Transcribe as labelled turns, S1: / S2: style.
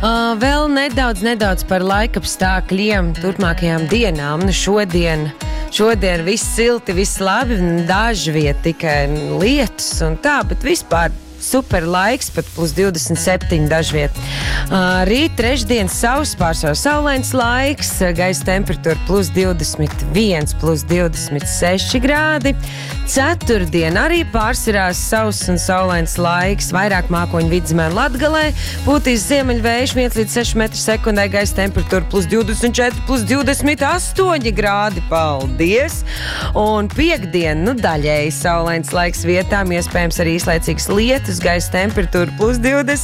S1: Vēl nedaudz par laikapstākļiem turpmākajām dienām. Šodien viss silti, viss labi, dažviet tikai lietus un tā, bet vispār super laiks, pat plus 27 dažviet. Rīt trešdien sauss, pārsvarā saulains laiks, gaisa temperatūra plus 21, plus 26 grādi. Ceturtdien arī pārsvarās sauss un saulains laiks, vairāk mākoņu Vidzemē un Latgalē, būtīs ziemeļvējš 1 līdz 6 metri sekundē, gaisa temperatūra plus 24, plus 28 grādi. Paldies! Un piektdien, daļēji saulains laiks vietām, iespējams arī īslaicīgs lietus, gaisa temperatūra plus 20.